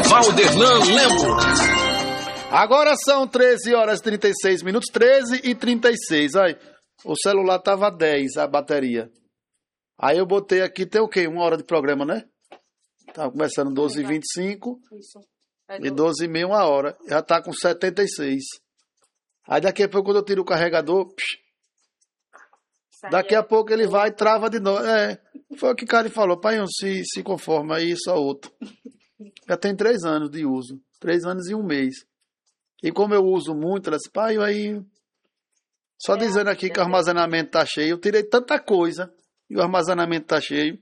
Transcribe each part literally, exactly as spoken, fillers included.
Valderlan Lemos. Agora são treze horas e trinta e seis minutos, treze e trinta e seis. Aí, o celular tava dez, a bateria. Aí eu botei aqui, tem o quê? Uma hora de programa, né? Tava começando doze e vinte e cinco. Isso. É e doze e meia, uma hora. Já tá com setenta e seis. Aí daqui a pouco, quando eu tiro o carregador, psh, daqui a pouco ele vai e trava de novo. É, foi o que o cara falou. Pai, se, se conforma aí, só outro. Já tem três anos de uso. Três anos e um mês. E como eu uso muito, ela disse, pai, aí... Só é, dizendo aqui é, que o armazenamento tá cheio. Eu tirei tanta coisa e o armazenamento tá cheio.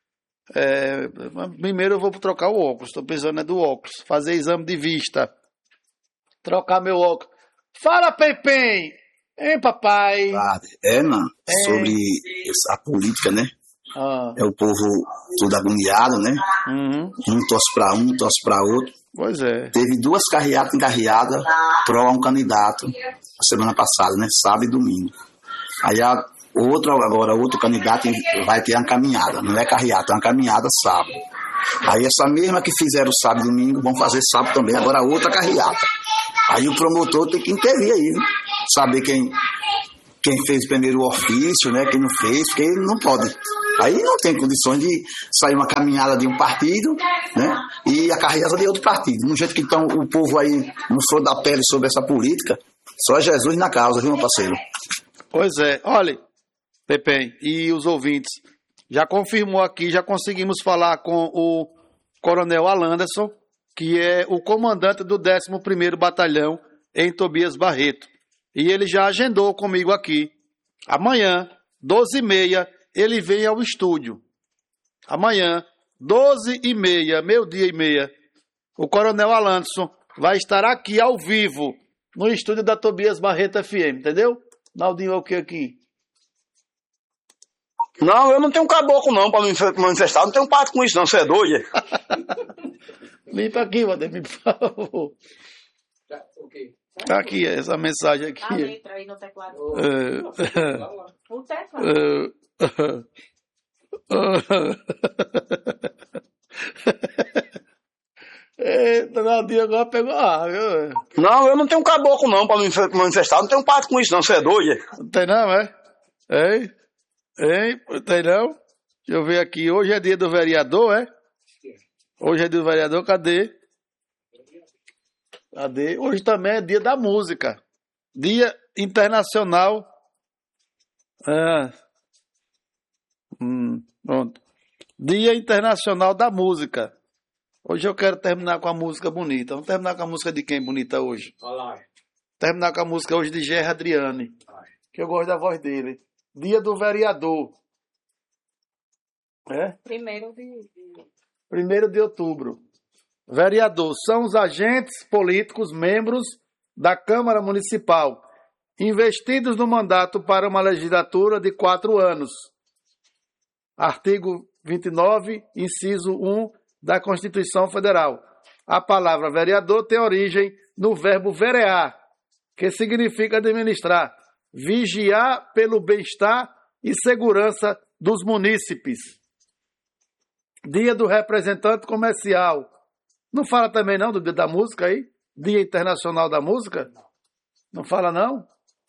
É, primeiro eu vou trocar o óculos. Estou precisando é do óculos. Fazer exame de vista. Trocar meu óculos. Fala, Pepem! Hein, papai? É, mano. É. Sobre a política, né? Ah. É o povo tudo agoniado, né? Uhum. Um torce pra um, torce pra outro. Pois é. Teve duas carreatas encarreadas para um candidato semana passada, né? Sábado e domingo. Aí a outro, agora outro candidato vai ter uma caminhada, não é carreata, é uma caminhada sábado. Aí essa mesma que fizeram sábado e domingo vão fazer sábado também, agora outra carreata. Aí o promotor tem que intervir aí, viu? Saber quem, quem fez primeiro o ofício, né? Quem não fez, porque ele não pode. Aí não tem condições de sair uma caminhada de um partido, né? E a carreata de outro partido. No jeito que estão o povo aí no flor da pele sobre essa política, só Jesus na causa, viu, meu parceiro? Pois é. Olha, Pepem e os ouvintes, já confirmou aqui, já conseguimos falar com o Coronel Alanderson, que é o comandante do décimo primeiro Batalhão em Tobias Barreto. E ele já agendou comigo aqui. Amanhã, doze e meia, ele vem ao estúdio. Amanhã, doze e meia, meio-dia e meia, o Coronel Alanderson vai estar aqui ao vivo, no estúdio da Tobias Barreto F M, entendeu? Naldinho, é o que aqui? Não, eu não tenho caboclo não para me manifestar, não tenho parte com isso não, você é doido? Limpa aqui, Valdemir, por favor. Tá, ok. Tá aqui, essa mensagem aqui. A letra aí no teclado. Uh, o teclado. Uh, Eita, Naldinho agora pegou a água. Não, eu não tenho caboclo não para me manifestar, não tenho parte com isso não, você é doido? Não tem não, é? Hein? Hein? Não tem não? Deixa eu ver aqui, hoje é dia do vereador, é? Hoje é dia do vereador, cadê? Cadê? Hoje também é dia da música. Dia Internacional. Ah. Hum, pronto. Dia Internacional da Música. Hoje eu quero terminar com a música bonita. Vamos terminar com a música de quem bonita hoje? Olá. Terminar com a música hoje de Gerry Adriane, que eu gosto da voz dele. Dia do vereador. É? Primeiro de... Primeiro de outubro. Vereador são os agentes políticos, membros da Câmara Municipal, investidos no mandato para uma legislatura de quatro anos. Artigo vinte e nove, inciso um da Constituição Federal. A palavra vereador tem origem no verbo verear, que significa administrar, vigiar pelo bem-estar e segurança dos munícipes. Dia do representante comercial. Não fala também não do dia da música aí? Dia Internacional da Música? Não fala não?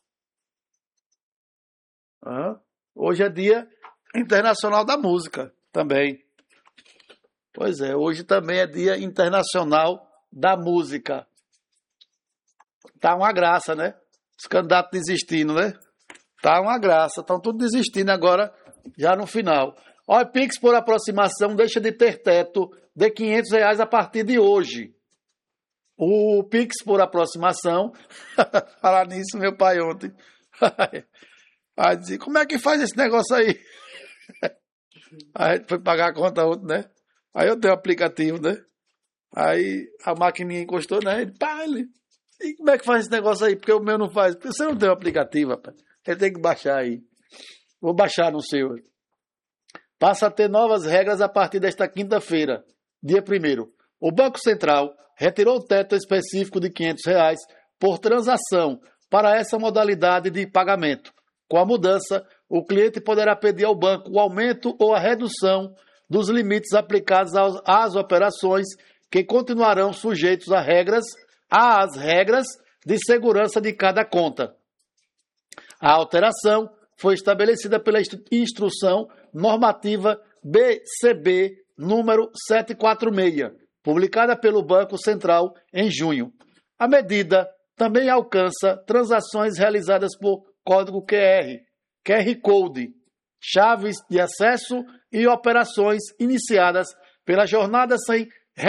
Ah, hoje é dia Internacional da Música também. Pois é, hoje também é dia Internacional da Música. Tá uma graça, né? Os candidatos desistindo, né? Tá uma graça, estão tudo desistindo agora, já no final. Olha, Pix por aproximação deixa de ter teto de quinhentos reais a partir de hoje. O Pix por aproximação, falar nisso, meu pai ontem, aí dizia, como é que faz esse negócio aí? Aí a gente foi pagar a conta ontem, né? Aí eu dei o aplicativo, né? Aí a maquininha encostou, né? Ele, pá, ele, e como é que faz esse negócio aí? Porque o meu não faz. Porque você não tem o aplicativo, rapaz. Ele tem que baixar aí. Vou baixar no seu. Passa a ter novas regras a partir desta quinta-feira, dia primeiro. O Banco Central retirou o teto específico de quinhentos reais por transação para essa modalidade de pagamento. Com a mudança, o cliente poderá pedir ao banco o aumento ou a redução dos limites aplicados às operações que continuarão sujeitos a regras, às regras de segurança de cada conta. A alteração foi estabelecida pela Instrução Normativa B C B número setecentos e quarenta e seis, publicada pelo Banco Central em junho. A medida também alcança transações realizadas por código Q R, Q R Code, chaves de acesso e operações iniciadas pela jornada sem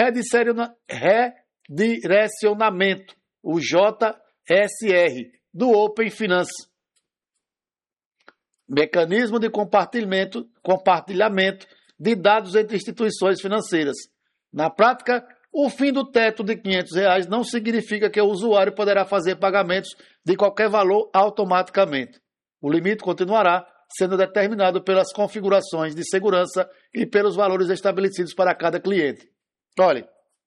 redirecionamento, o J S R, do Open Finance. Mecanismo de compartilhamento, compartilhamento de dados entre instituições financeiras. Na prática, o fim do teto de quinhentos reais não significa que o usuário poderá fazer pagamentos de qualquer valor automaticamente. O limite continuará sendo determinado pelas configurações de segurança e pelos valores estabelecidos para cada cliente. Olha,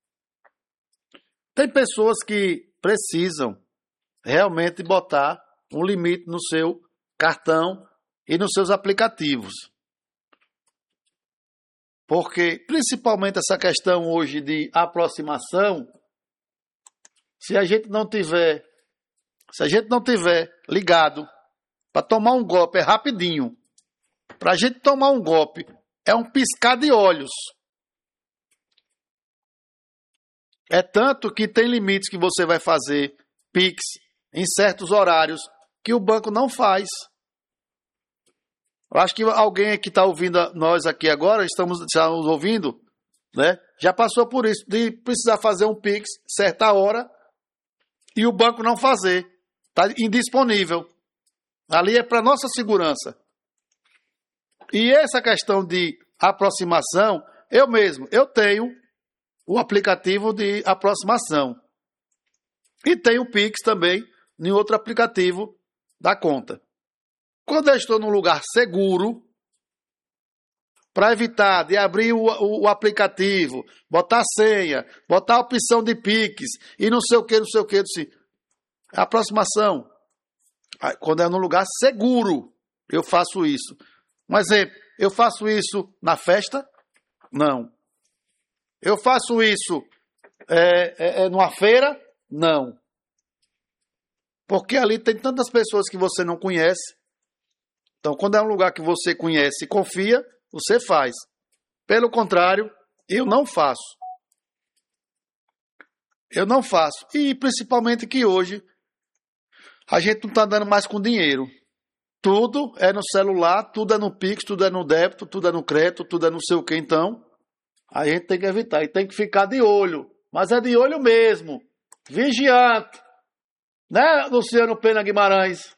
tem pessoas que precisam realmente botar um limite no seu cartão e nos seus aplicativos. Porque, principalmente essa questão hoje de aproximação, se a gente não tiver, se a gente não tiver ligado para tomar um golpe, é rapidinho. Para a gente tomar um golpe, é um piscar de olhos. É tanto que tem limites que você vai fazer Pix em certos horários que o banco não faz. Eu acho que alguém que está ouvindo nós aqui agora, estamos, estamos ouvindo, né, já passou por isso, de precisar fazer um Pix certa hora e o banco não fazer. Está indisponível. Ali é para nossa segurança. E essa questão de aproximação, eu mesmo, eu tenho o aplicativo de aproximação. E tenho o Pix também em outro aplicativo da conta. Quando eu estou num lugar seguro, para evitar de abrir o, o, o aplicativo, botar senha, botar a opção de Pix e não sei o que, não sei o que, disse, aproximação. Quando é num lugar seguro, eu faço isso. Um exemplo, eu faço isso na festa? Não. Eu faço isso é, é, é numa feira? Não. Porque ali tem tantas pessoas que você não conhece. Então, quando é um lugar que você conhece e confia, você faz. Pelo contrário, eu não faço. Eu não faço. E principalmente que hoje a gente não está andando mais com dinheiro. Tudo é no celular, tudo é no Pix, tudo é no débito, tudo é no crédito, tudo é não sei o que. Então, a gente tem que evitar e tem que ficar de olho. Mas é de olho mesmo. Vigiante. Né, Luciano Pena Guimarães?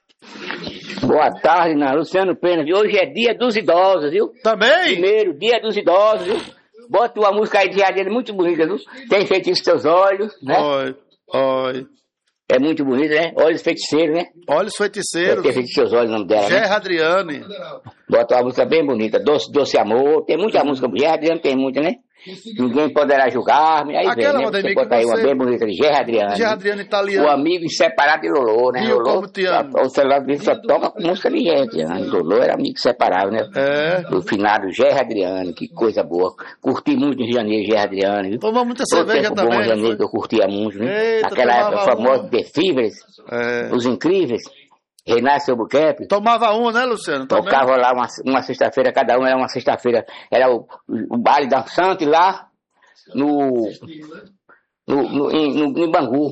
Boa tarde, né? Luciano Pena. Hoje é dia dos idosos, viu? Também? Primeiro, dia dos idosos, viu? Bota uma música aí de Jardine muito bonita, viu? Tem feitiço teus olhos, né? Oi, oi. É muito bonito, né? Olhos feiticeiros, né? Olhos feiticeiros. Tem feitiço teus olhos o nome dela, Gerra né? Adriane. Bota uma música bem bonita. Doce, Doce Amor. Tem muita música. Gerra Adriane tem muita, né? Ninguém poderá julgar-me. Aí Aquela, vem, né? Você Ademir, bota aí você... uma bem bonita de Gerra Adriane. Gerra Adriane italiana. O amigo inseparável de Lolô, né? E eu Lolô, como te amo. O celular dele só toca com música de gente. Né? Lolô era amigo inseparável, né? É. Do finado Gerra Adriane, que coisa boa. Curti muito no Rio de Janeiro, Gerra Adriane. Viu? Tomou muita Todo cerveja tempo também. bom no Janeiro, foi? que eu curtia muito, né? Eita, Naquela época tomava famosa uma. The Fevers, É. Os Incríveis, Renasce Albuquerque. Tomava um, né, Luciano? Também? Tocava lá uma, uma sexta-feira, cada um era uma sexta-feira. Era o, o baile dançante lá no, no, no, em, no, em Bangu.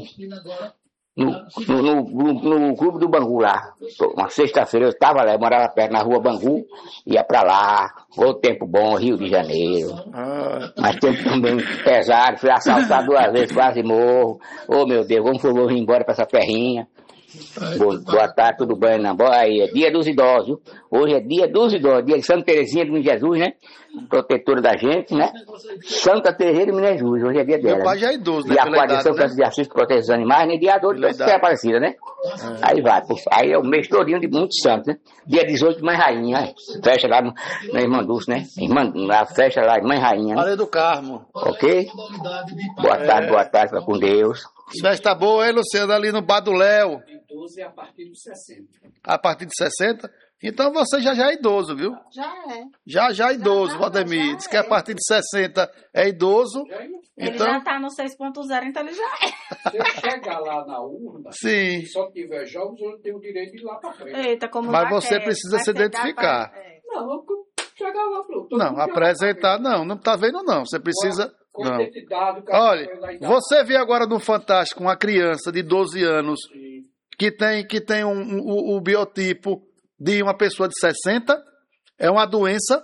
No, no, no, no, no clube do Bangu lá. Uma sexta-feira eu estava lá, eu morava perto na rua Bangu, ia pra lá. O tempo bom, Rio de Janeiro. Ah. Mas tempo também pesado, fui assaltado duas vezes, quase morro. Oh meu Deus, vamos, vamos embora pra essa terrinha. Boa, boa tarde, tudo bem? Não? Aí, é dia dos idosos, viu? Hoje é dia dos idosos, dia de Santa Terezinha do Menino Jesus, né? Protetora da gente, né? Santa Teresa do Menino Jesus, hoje é dia dela. Meu pai né? já é idoso, né? Dia Pela quatro de idade, São né? Francisco de Assis, que protege os animais, né? Dia dois, Pela que é Aparecida, né? É. Aí vai, pô. Aí é o mês todinho de muitos santos, né? Dia dezoito de Mãe Rainha, né? Festa lá no, na Irmã Dulce, né? Irmã, na festa lá de Mãe Rainha, né? Areia do Carmo. Ok? Boa tarde, boa tarde, fica com Deus. Festa boa, hein, Luciano? Ali no Bar do Léo. doze a partir dos sessenta. A partir de sessenta? Então você já já é idoso, viu? Já é. Já já é idoso, já, Valdemir. já Diz que a é. partir de sessenta é idoso. Ele Então, já tá no seis ponto zero, então ele já é. Se eu chegar lá na urna, sim. se só tiver jogos, eu tenho o direito de ir lá pra frente. Eita, como Mas já você quer, precisa vai se sentar identificar. pra- é. Não, eu chegar lá, pronto. todo Não, mundo já apresentar vai não, não tá vendo não. Você precisa. Com Não. identidade, o cara Olha, vai lá e dá. você viu agora no Fantástico uma criança de doze anos Sim. que tem, que tem um, um- o, o biotipo de uma pessoa de sessenta? É uma doença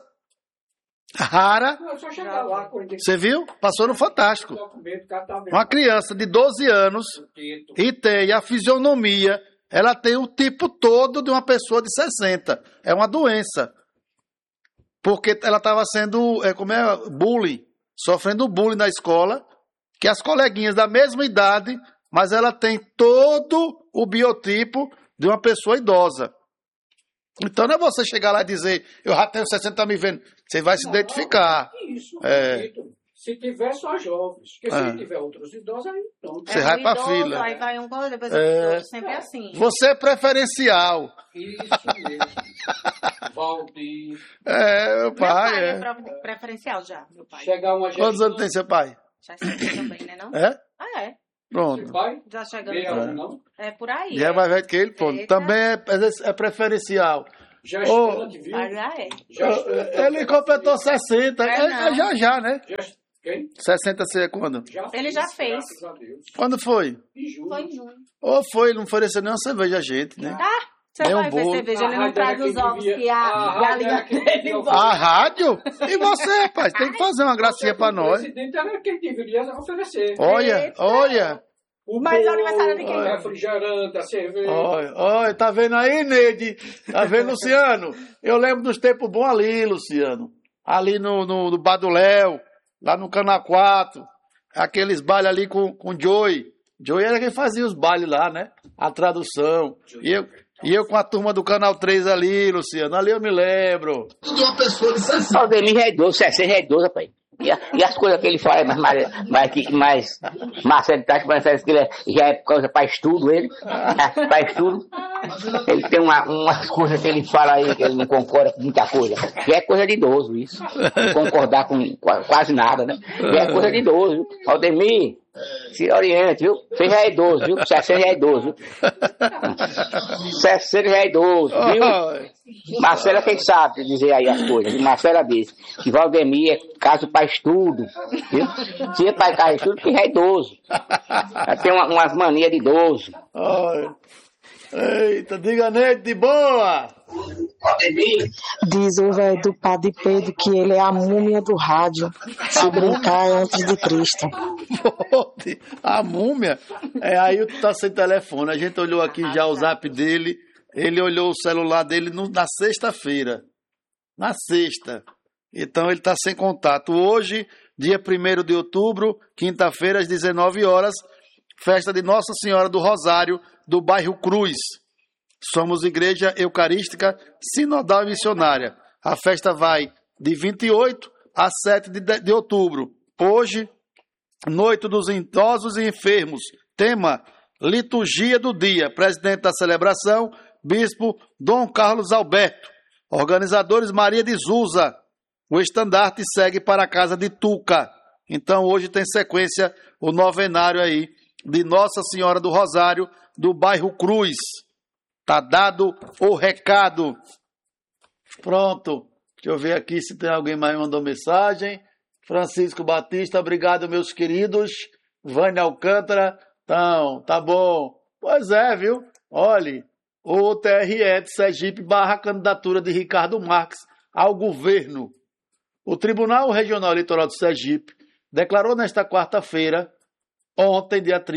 rara. Não, é só chegar lá com identidade. Você viu? Passou no Fantástico. Documento, o cara tá vendo Uma criança de doze anos o título. e tem a fisionomia, ela tem o tipo todo de uma pessoa de sessenta. É uma doença. Porque ela estava sendo, é, como é, bullying, sofrendo bullying na escola, que as coleguinhas da mesma idade, mas ela tem todo o biotipo de uma pessoa idosa. Então não é você chegar lá e dizer, eu já tenho sessenta, tá me vendo. Você vai se Não, identificar. Isso, É. título. Se tiver só jovens. Porque É. se tiver outros idosos, aí pronto. Você É vai um pra idoso, fila. Aí vai um gol, depois É. é. outro, sempre assim. Você é preferencial. Isso mesmo. Valdir. É, meu Meu pai, pai é é. pre- preferencial já, meu pai. Chegar uma Quantos anos tem seu pai? Já chegou também, né não? É? Ah, é. Pronto. Seu pai? Já chegando. Meia É. hora, não? É por aí. E é mais velho que ele, pronto. Eita. Também é, é preferencial. Já Ô. estudante, viu? Ah, já é. Já estudante. Ele completou sessenta. É, É, não. é já já, né? Já, quem? sessenta você é quando? Já Ele já fiz, fez. Graças a Deus. Quando foi? Em julho. Foi em junho. Ou foi, ele não ofereceu nem uma cerveja a gente, né? Ah, você Nem um vai ver bolo. cerveja, ele A não rádio traz era os quem ovos devia- que a a rádio galinha era quem dele devia bota. A rádio? E você, rapaz, tem que fazer uma gracinha pra O nós. presidente era quem deveria oferecer. Olha, Eita. olha. O Mas bolo, o aniversário de quem? O refrigerante, a cerveja. Olha, olha, tá vendo aí, Neide? Tá vendo, Luciano? Eu lembro dos tempos bons ali, Luciano. Ali no, no, no Bar do Léo, lá no Cana quatro. Aqueles bailes ali com, com Joey. Joey era quem fazia os bailes lá, né? A tradução. E eu, e eu com a turma do Canal três ali, Luciano. Ali eu me lembro. Valdemir já é idoso, sessenta já é idoso, rapaz. E, a- e as coisas que ele fala, mais, mais, mais, que- mais Marcelo tá parece que ele é- já é coisa para estudo, ele. Para estudo. Ele tem uma, umas coisas que ele fala aí, que ele não concorda com muita coisa. Já é coisa de idoso isso. Não concordar com qua- quase nada, né? Já é coisa de idoso, viu? Valdemir, se oriente, viu? Você já é idoso, viu? sessenta já é idoso, viu? sessenta já é idoso, viu? Olha. Marcela quem sabe dizer aí as coisas. Marcela diz que Valdemir é caso para estudo, viu? Se é para caso de estudo, porque já é idoso. Já tem uma- umas manias de idoso. Olha. Eita, diga Neide, de boa. Diz o velho do Padre Pedro que ele é a múmia do rádio. Se brincar é antes de Cristo. Pode. A múmia. É, aí tá sem telefone. A gente olhou aqui já o zap dele. Ele olhou o celular dele no- na sexta-feira. Na sexta. Então ele está sem contato. Hoje, dia primeiro de outubro, quinta-feira, às dezenove horas, festa de Nossa Senhora do Rosário, do bairro Cruz. Somos Igreja Eucarística Sinodal e Missionária. A festa vai de vinte e oito a sete de, de, de outubro. Hoje, Noite dos Idosos e Enfermos. Tema, Liturgia do Dia. Presidente da celebração, Bispo Dom Carlos Alberto. Organizadores Maria de Zusa. O estandarte segue para a casa de Tuca. Então hoje tem sequência o novenário aí de Nossa Senhora do Rosário, do bairro Cruz. Tá dado o recado. Pronto. Deixa eu ver aqui se tem alguém mais que mandou mensagem. Francisco Batista, obrigado, meus queridos. Vânia Alcântara, então, tá bom. Pois é, viu? Olhe, o T R E de Sergipe barra a candidatura de Ricardo Marques ao governo. O Tribunal Regional Eleitoral de Sergipe declarou nesta quarta-feira, ontem, dia trinta,